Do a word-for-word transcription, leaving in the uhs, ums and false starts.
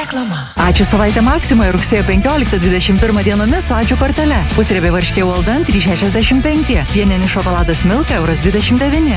Reklama. Ačiū savaitę Maksimoje rugsėjo penkioliktą dvidešimt pirmą dienomis su ačiū kortele. Pusriebė varškė Walden trys šešiasdešimt penki. Pieninis šokoladas Milka euras dvidešimt devyni.